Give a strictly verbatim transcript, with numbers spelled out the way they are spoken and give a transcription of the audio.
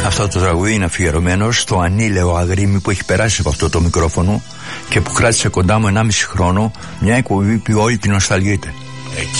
Αυτό το τραγούδι είναι αφιερωμένο στο ανήλαιο αγρίμι που έχει περάσει από αυτό το μικρόφωνο και που κράτησε κοντά μου ενάμιση χρόνο, μια εκπομπή που όλη την νοσταλγείται.